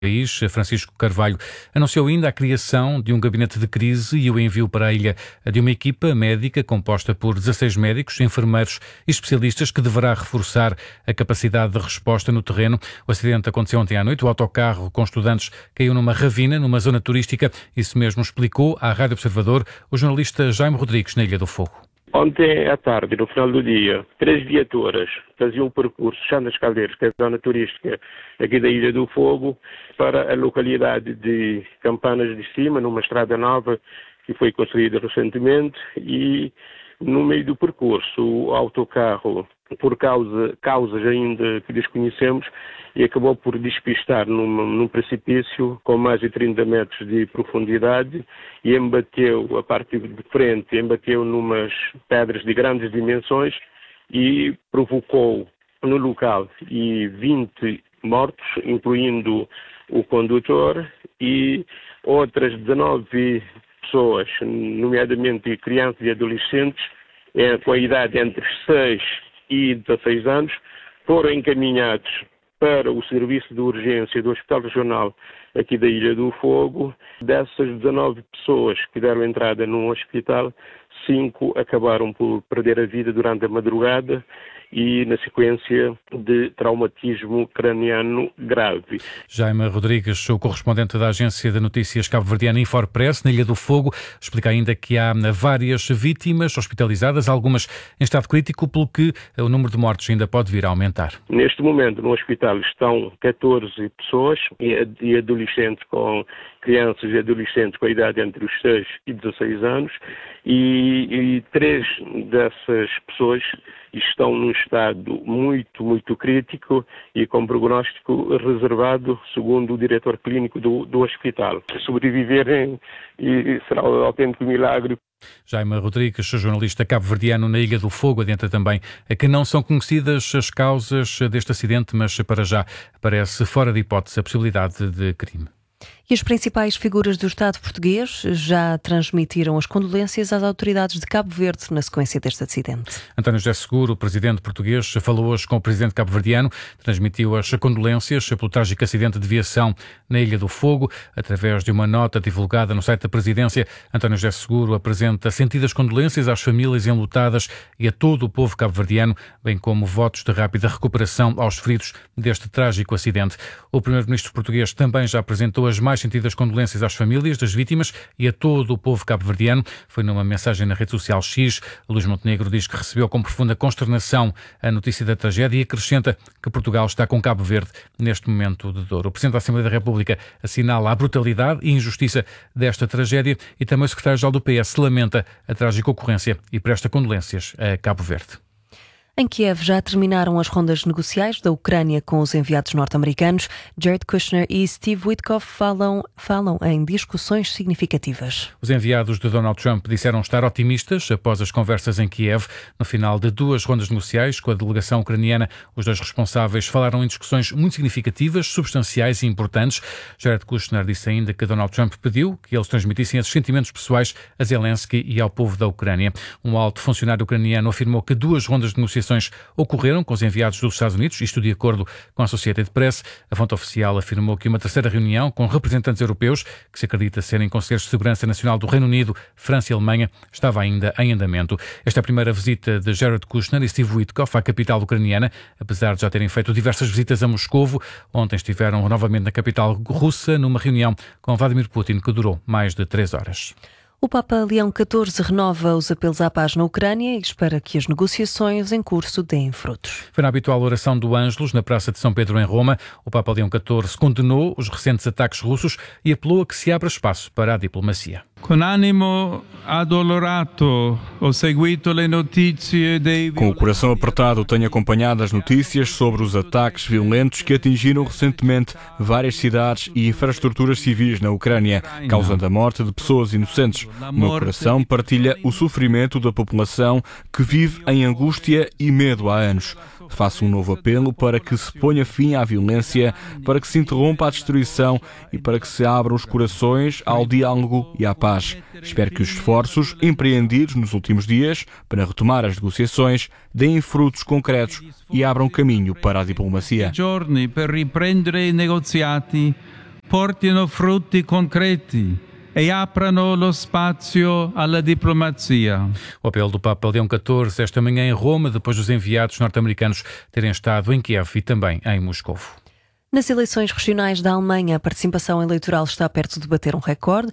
país, Francisco Carvalho, anunciou ainda a criação de um gabinete de crise e o envio para a ilha de uma equipa médica composta por 16 médicos, enfermeiros e especialistas que deverá reforçar a capacidade de resposta no terreno. O acidente aconteceu ontem à noite. O autocarro com estudantes caiu numa ravina, numa zona turística. Isso mesmo explicou à Rádio Observador o jornalista Jaime Rodrigues, na Ilha do Fogo. Ontem à tarde, no final do dia, 3 viaturas faziam o percurso já nas Caldeiras, que é a zona turística aqui da Ilha do Fogo, para a localidade de Campanas de Cima, numa estrada nova que foi construída recentemente, e no meio do percurso o autocarro, por causas ainda que desconhecemos, e acabou por despistar num precipício com mais de 30 metros de profundidade e embateu, a parte de frente, embateu numas pedras de grandes dimensões e provocou no local 20 mortos, incluindo o condutor, e outras 19 pessoas, nomeadamente crianças e adolescentes, com a idade entre 6 e 16 anos, foram encaminhados para o serviço de urgência do Hospital Regional aqui da Ilha do Fogo. Dessas 19 pessoas que deram entrada no hospital, 5 acabaram por perder a vida durante a madrugada e na sequência de traumatismo craniano grave. Jaime Rodrigues, o correspondente da agência de notícias cabo-verdiana Infopress, na Ilha do Fogo, explica ainda que há várias vítimas hospitalizadas, algumas em estado crítico, pelo que o número de mortos ainda pode vir a aumentar. Neste momento no hospital estão 14 pessoas e adolescentes crianças e adolescentes com a idade entre os 6 e 16 anos e 3 dessas pessoas estão num estado muito, muito crítico e com prognóstico reservado, segundo o diretor clínico do hospital. Se sobreviverem, será um autêntico milagre. Jaime Rodrigues, jornalista cabo-verdiano na Ilha do Fogo, adianta também que não são conhecidas as causas deste acidente, mas para já parece fora de hipótese a possibilidade de crime. E as principais figuras do Estado português já transmitiram as condolências às autoridades de Cabo Verde na sequência deste acidente. António José Seguro, o presidente português, falou hoje com o presidente cabo-verdiano, transmitiu as condolências pelo trágico acidente de viação na Ilha do Fogo. Através de uma nota divulgada no site da presidência, António José Seguro apresenta sentidas condolências às famílias enlutadas e a todo o povo cabo-verdiano, bem como votos de rápida recuperação aos feridos deste trágico acidente. O primeiro-ministro português também já apresentou as mais sentidas condolências às famílias das vítimas e a todo o povo cabo-verdiano. Foi numa mensagem na rede social X. Luís Montenegro diz que recebeu com profunda consternação a notícia da tragédia e acrescenta que Portugal está com Cabo Verde neste momento de dor. O Presidente da Assembleia da República assinala a brutalidade e injustiça desta tragédia e também o Secretário-Geral do PS lamenta a trágica ocorrência e presta condolências a Cabo Verde. Em Kiev já terminaram as rondas negociais da Ucrânia com os enviados norte-americanos. Jared Kushner e Steve Witkoff falam em discussões significativas. Os enviados de Donald Trump disseram estar otimistas após as conversas em Kiev. No final de 2 rondas negociais com a delegação ucraniana, os 2 responsáveis falaram em discussões muito significativas, substanciais e importantes. Jared Kushner disse ainda que Donald Trump pediu que eles transmitissem esses sentimentos pessoais a Zelensky e ao povo da Ucrânia. Um alto funcionário ucraniano afirmou que 2 rondas de negociações ocorreram com os enviados dos Estados Unidos, isto de acordo com a Associated Press. A fonte oficial afirmou que uma terceira reunião com representantes europeus, que se acredita serem conselheiros de segurança nacional do Reino Unido, França e Alemanha, estava ainda em andamento. Esta é a primeira visita de Jared Kushner e Steve Witkoff à capital ucraniana, apesar de já terem feito diversas visitas a Moscovo. Ontem estiveram novamente na capital russa numa reunião com Vladimir Putin que durou mais de 3 horas. O Papa Leão XIV renova os apelos à paz na Ucrânia e espera que as negociações em curso deem frutos. Foi na habitual oração do Ângelus, na Praça de São Pedro, em Roma. O Papa Leão XIV condenou os recentes ataques russos e apelou a que se abra espaço para a diplomacia. Com o coração apertado, tenho acompanhado as notícias sobre os ataques violentos que atingiram recentemente várias cidades e infraestruturas civis na Ucrânia, causando a morte de pessoas inocentes. O meu coração partilha o sofrimento da população que vive em angústia e medo há anos. Faço um novo apelo para que se ponha fim à violência, para que se interrompa a destruição e para que se abram os corações ao diálogo e à paz. Espero que os esforços empreendidos nos últimos dias para retomar as negociações deem frutos concretos e abram caminho para a diplomacia. portino frutti concreti e aprano lo spazio alla diplomazia. O apelo do Papa Leão XIV esta manhã em Roma, depois dos enviados norte-americanos terem estado em Kiev e também em Moscovo. Nas eleições regionais da Alemanha, a participação eleitoral está perto de bater um recorde.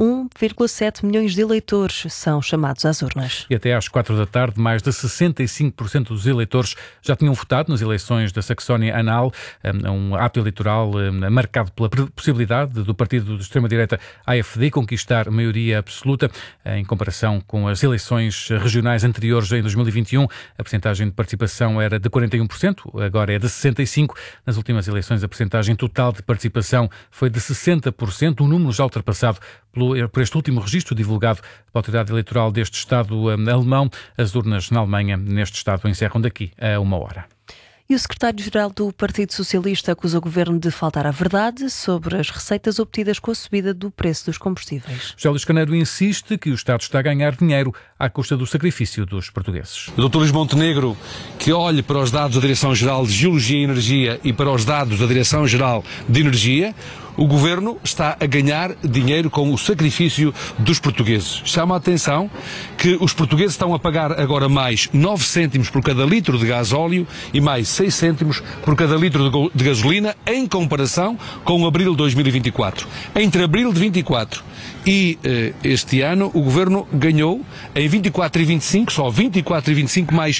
1,7 milhões de eleitores são chamados às urnas. E até às 4 da tarde, mais de 65% dos eleitores já tinham votado nas eleições da Saxónia-Anhalt, um ato eleitoral marcado pela possibilidade do partido de extrema-direita AfD conquistar maioria absoluta. Em comparação com as eleições regionais anteriores em 2021, a percentagem de participação era de 41%, agora é de 65%. Nas últimas eleições, a percentagem total de participação foi de 60%, um número já ultrapassado por este último registro divulgado pela autoridade eleitoral deste Estado alemão. As urnas na Alemanha, neste Estado, encerram daqui a 1 hora. E o secretário-geral do Partido Socialista acusa o governo de faltar à verdade sobre as receitas obtidas com a subida do preço dos combustíveis. José Luís Carneiro insiste que o Estado está a ganhar dinheiro à custa do sacrifício dos portugueses. O Dr. Luís Montenegro, que olhe para os dados da Direção-Geral de Geologia e Energia e para os dados da Direção-Geral de Energia, o Governo está a ganhar dinheiro com o sacrifício dos portugueses. Chama a atenção que os portugueses estão a pagar agora mais 9 cêntimos por cada litro de gasóleo e mais 6 cêntimos por cada litro de gasolina em comparação com abril de 2024. Entre abril de 24 e este ano, o Governo ganhou em 24 e 25, só 24 e 25, mais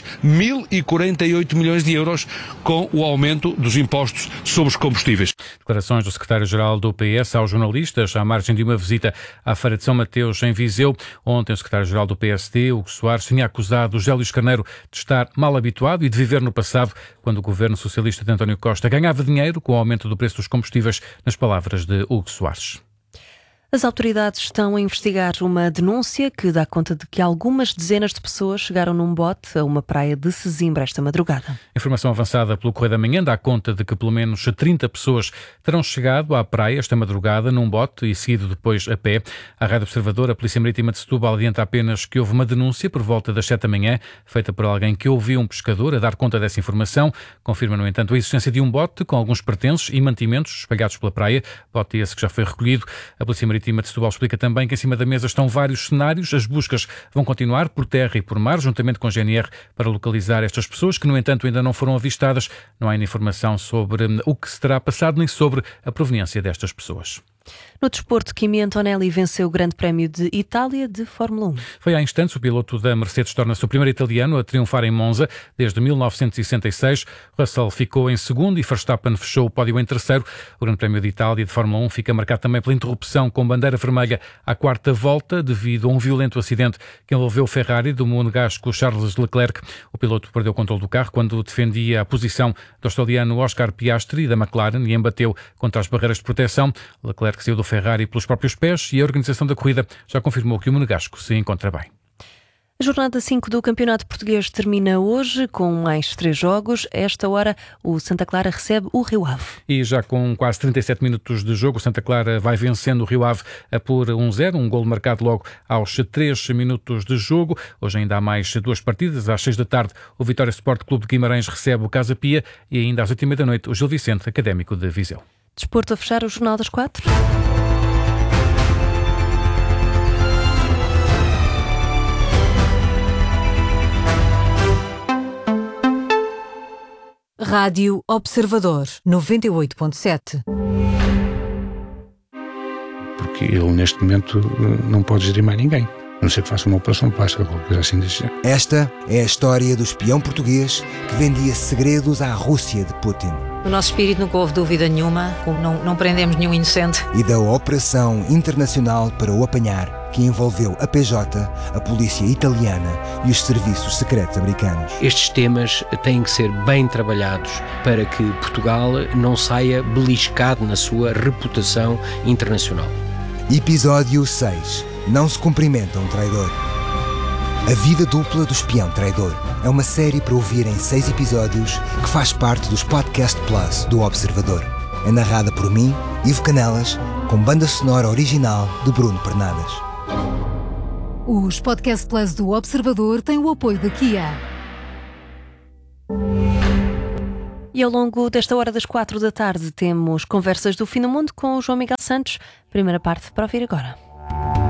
1.048 milhões de euros com o aumento dos impostos sobre os combustíveis. Declarações do secretário-geral do PS aos jornalistas à margem de uma visita à Feira de São Mateus em Viseu. Ontem o secretário-geral do PSD, Hugo Soares, tinha acusado José Luís Carneiro de estar mal habituado e de viver no passado, quando o governo socialista de António Costa ganhava dinheiro com o aumento do preço dos combustíveis, nas palavras de Hugo Soares. As autoridades estão a investigar uma denúncia que dá conta de que algumas dezenas de pessoas chegaram num bote a uma praia de Sesimbra esta madrugada. Informação avançada pelo Correio da Manhã dá conta de que pelo menos 30 pessoas terão chegado à praia esta madrugada num bote e seguido depois a pé. A Rádio Observador, a Polícia Marítima de Setúbal, adianta apenas que houve uma denúncia por volta das 7 da manhã, feita por alguém que ouviu um pescador a dar conta dessa informação. Confirma, no entanto, a existência de um bote com alguns pertences e mantimentos espalhados pela praia, bote esse que já foi recolhido. A Polícia Marítima de Setúbal explica também que em cima da mesa estão vários cenários. As buscas vão continuar por terra e por mar, juntamente com a GNR, para localizar estas pessoas, que, no entanto, ainda não foram avistadas. Não há ainda informação sobre o que se terá passado, nem sobre a proveniência destas pessoas. No desporto, Kimi Antonelli venceu o Grande Prémio de Itália de Fórmula 1. Foi há instantes, o piloto da Mercedes torna-se o primeiro italiano a triunfar em Monza desde 1966. Russell ficou em segundo e Verstappen fechou o pódio em terceiro. O Grande Prémio de Itália de Fórmula 1 fica marcado também pela interrupção com bandeira vermelha à quarta volta devido a um violento acidente que envolveu o Ferrari do monegasco Charles Leclerc. O piloto perdeu o controle do carro quando defendia a posição do australiano Oscar Piastri da McLaren e embateu contra as barreiras de proteção. Leclerc saiu do Ferrari pelos próprios pés e a organização da corrida já confirmou que o monegasco se encontra bem. A jornada 5 do Campeonato Português termina hoje com mais 3 jogos. A esta hora, o Santa Clara recebe o Rio Ave. E já com quase 37 minutos de jogo, o Santa Clara vai vencendo o Rio Ave por 1-0, um golo marcado logo aos 3 minutos de jogo. Hoje ainda há mais 2 partidas. Às 6 da tarde, o Vitória Sport Clube de Guimarães recebe o Casa Pia e ainda às 8h30 da noite, o Gil Vicente, Académico de Viseu. Desporto a fechar o Jornal das 4. Rádio Observador 98.7. Porque ele neste momento não pode gerir mais ninguém. A não ser que faça uma operação plástica ou qualquer coisa assim desse género. Esta é a história do espião português que vendia segredos à Rússia de Putin. No nosso espírito nunca houve dúvida nenhuma, não prendemos nenhum inocente. E da operação internacional para o apanhar, que envolveu a PJ, a polícia italiana e os serviços secretos americanos. Estes temas têm que ser bem trabalhados para que Portugal não saia beliscado na sua reputação internacional. Episódio 6. Não se cumprimenta um traidor. A vida dupla do espião traidor é uma série para ouvir em 6 episódios que faz parte dos Podcast Plus do Observador. É narrada por mim, Ivo Canelas, com banda sonora original de Bruno Pernadas. Os Podcast Plus do Observador têm o apoio da Kia. E ao longo desta hora das 4 da tarde temos conversas do fim do mundo com o João Miguel Santos. Primeira parte para ouvir agora.